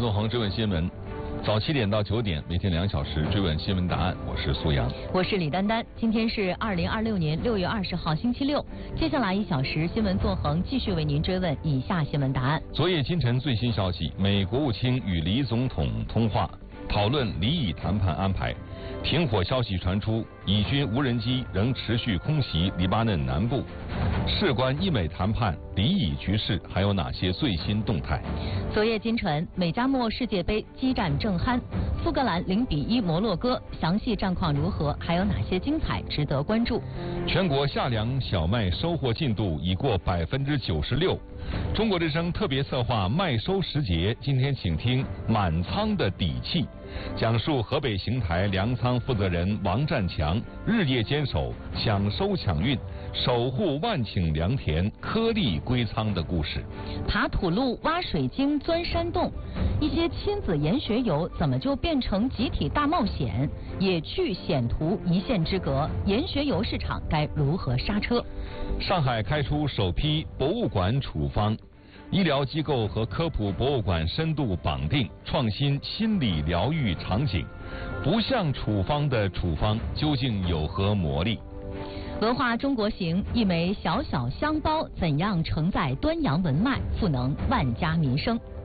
纵横追问新闻，早7点到9点，每天2小时追问新闻答案。我是苏阳， 我是李丹丹。今天是2026年6月20号星期六，接下来1小时新闻纵横继续为您追问以下新闻答案。 昨夜今晨最新消息，美国务卿与黎总统通话，讨论黎以谈判安排。停火消息传出，以军无人机仍持续空袭黎巴嫩南部。事关伊美谈判、黎以局势，还有哪些最新动态？ 昨夜今晨，美加墨世界杯激战正酣，苏格兰0-1摩洛哥，详细战况如何？还有哪些精彩值得关注？ 全国夏粮小麦收获进度已过96%。中国之声特别策划麦收时节，今天请听满仓的底气，讲述河北邢台粮仓负责人王占强日夜坚守抢收抢运，守护万顷良田颗粒归仓的故事。 爬土路、挖水晶、钻山洞，一些亲子研学游怎么就变成集体大冒险？野趣险途一线之隔，研学游市场该如何刹车？ 上海开出首批博物馆处方，医疗机构和科普博物馆深度绑定，创新心理疗愈场景。不像处方的处方究竟有何魔力？ 文化中国行，一枚小小香包怎样承载端阳文脉，赋能万家民生？